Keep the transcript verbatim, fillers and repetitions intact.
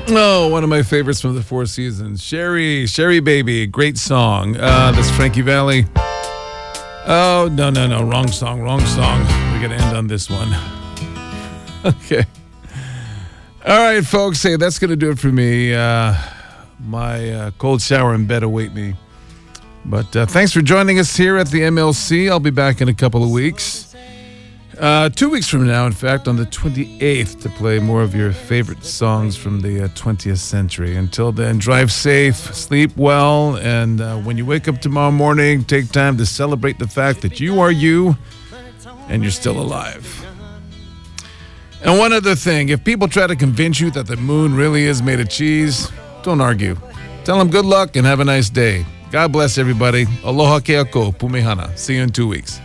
Oh, one of my favorites from the Four Seasons. Sherry, Sherry Baby, great song. Uh, that's Frankie Valli. Oh, no, no, no, wrong song, wrong song. We got to end on this one. Okay. All right, folks. Hey, that's going to do it for me. Uh, my uh, cold shower in bed await me. But uh, thanks for joining us here at the M L C. I'll be back in a couple of weeks. Uh, two weeks from now, in fact, on the twenty-eighth, to play more of your favorite songs from the uh, twentieth century. Until then, drive safe, sleep well, and uh, when you wake up tomorrow morning, take time to celebrate the fact that you are you and you're still alive. And one other thing, if people try to convince you that the moon really is made of cheese, don't argue. Tell them good luck and have a nice day. God bless everybody. Aloha keako, pumihana. See you in two weeks.